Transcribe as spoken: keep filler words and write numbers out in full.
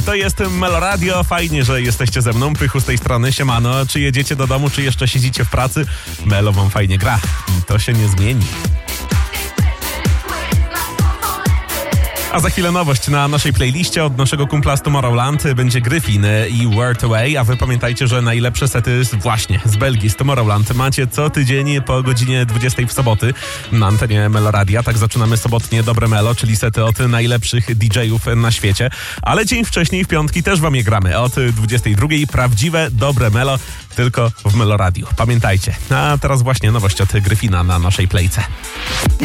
To jest Meloradio. Fajnie, że jesteście ze mną. Pychu z tej strony. Siemano. Czy jedziecie do domu, czy jeszcze siedzicie w pracy? Melo wam fajnie gra. I to się nie zmieni. A za chwilę nowość na naszej playliście od naszego kumpla z Tomorrowland będzie Gryfin i World Away, a wy pamiętajcie, że najlepsze sety właśnie z Belgii, z Tomorrowland macie co tydzień po godzinie dwudziestej w soboty na antenie Meloradia. Tak zaczynamy sobotnie Dobre Melo, czyli sety od najlepszych D J-ów na świecie, ale dzień wcześniej w piątki też wam je gramy od dwudziestej drugiej. Prawdziwe Dobre Melo tylko w Meloradiu. Pamiętajcie. A teraz właśnie nowość od Gryfina na naszej playce.